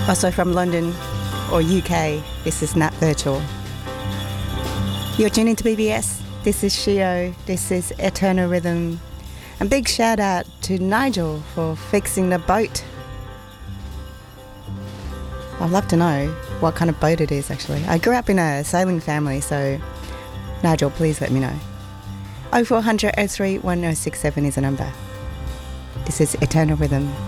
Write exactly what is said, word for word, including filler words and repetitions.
Also from London or U K, this is Nat Virtual. You're tuning to B B S. This is Shio. This is Eternal Rhythm. And big shout out to Nigel for fixing the boat. I'd love to know what kind of boat it is actually. I grew up in a sailing family, so Nigel, please let me know. oh four hundred oh three one oh six seven is a number. This is Eternal Rhythm.